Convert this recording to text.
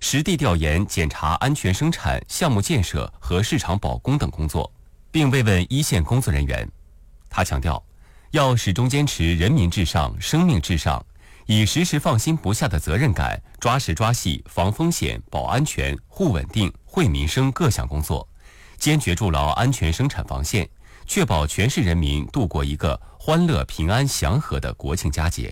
实地调研检查安全生产、项目建设和市场保供等工作，并慰问一线工作人员。他强调，要始终坚持人民至上、生命至上，以时时放心不下的责任感，抓实抓细防风险、保安全、护稳定、惠民生各项工作，坚决筑牢安全生产防线，确保全市人民度过一个欢乐、平安、祥和的国庆佳节。